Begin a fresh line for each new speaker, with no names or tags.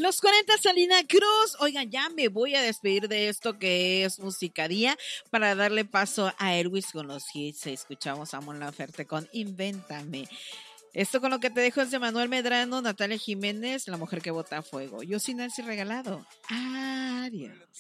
Los 40 Salina Cruz. Oigan, ya me voy a despedir de esto que es Musicadía para darle paso a Erwis con los hits. Escuchamos a Mon Laferte con Invéntame. Esto con lo que te dejo es de Manuel Medrano, Natalia Jiménez, La mujer que bota a fuego. Yo soy Nancy Regalado. Adiós.